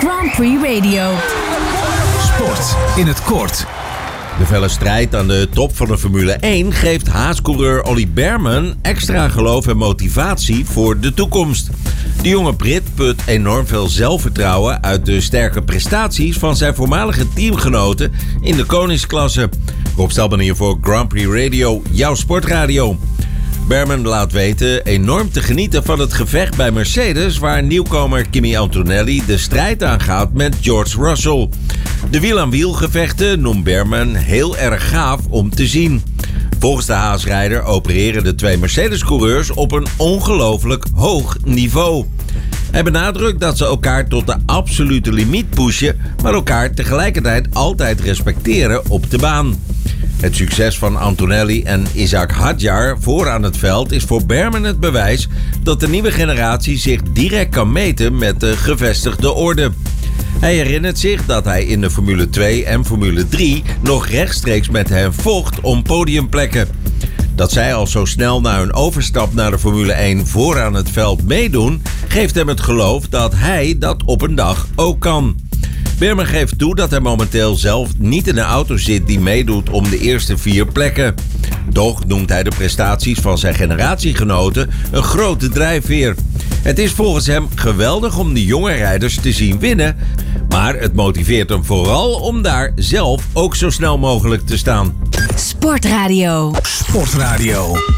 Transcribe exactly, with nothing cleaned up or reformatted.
Grand Prix Radio. Sport in het kort. De felle strijd aan de top van de Formule één geeft Haas-coureur Ollie Bearman extra geloof en motivatie voor de toekomst. De jonge Brit put enorm veel zelfvertrouwen uit de sterke prestaties van zijn voormalige teamgenoten in de koningsklasse. Rob Stelman hier voor Grand Prix Radio, jouw sportradio. Bearman laat weten enorm te genieten van het gevecht bij Mercedes, waar nieuwkomer Kimi Antonelli de strijd aangaat met George Russell. De wiel-aan-wiel gevechten noemt Bearman heel erg gaaf om te zien. Volgens de Haas-rijder opereren de twee Mercedes-coureurs op een ongelooflijk hoog niveau. Hij benadrukt dat ze elkaar tot de absolute limiet pushen, maar elkaar tegelijkertijd altijd respecteren op de baan. Het succes van Antonelli en Isaac Hadjar vooraan het veld is voor Bearman het bewijs dat de nieuwe generatie zich direct kan meten met de gevestigde orde. Hij herinnert zich dat hij in de Formule twee en Formule drie nog rechtstreeks met hen vocht om podiumplekken. Dat zij al zo snel na hun overstap naar de Formule één vooraan het veld meedoen, geeft hem het geloof dat hij dat op een dag ook kan. Bearman geeft toe dat hij momenteel zelf niet in een auto zit die meedoet om de eerste vier plekken. Toch noemt hij de prestaties van zijn generatiegenoten een grote drijfveer. Het is volgens hem geweldig om de jonge rijders te zien winnen, maar het motiveert hem vooral om daar zelf ook zo snel mogelijk te staan. Sportradio. Sportradio.